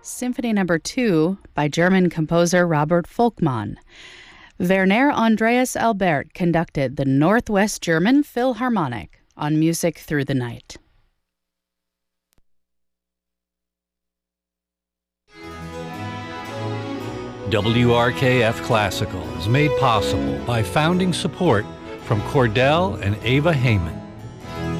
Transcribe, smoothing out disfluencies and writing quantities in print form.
Symphony No. 2 by German composer Robert Volkmann. Werner Andreas Albert conducted the Northwest German Philharmonic on Music Through the Night. WRKF Classical is made possible by founding support from Cordell and Ava Heyman.